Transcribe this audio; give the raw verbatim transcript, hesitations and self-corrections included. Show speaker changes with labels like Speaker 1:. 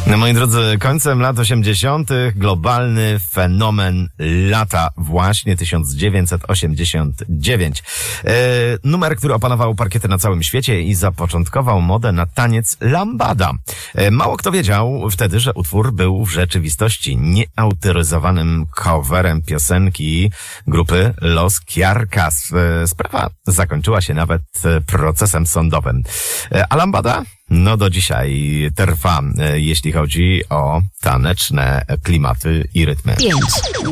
Speaker 1: No moi drodzy, końcem lat osiemdziesiątych globalny fenomen lata, właśnie tysiąc dziewięćset osiemdziesiąty dziewiąty. E, numer, który opanował parkiety na całym świecie i zapoczątkował modę na taniec lambada. E, mało kto wiedział wtedy, że utwór był w rzeczywistości nieautoryzowanym coverem piosenki grupy Los Kiarkas. E, sprawa zakończyła się nawet procesem sądowym. E, a lambada? No do dzisiaj trwa, jeśli chodzi o taneczne klimaty i rytmy.
Speaker 2: pięć.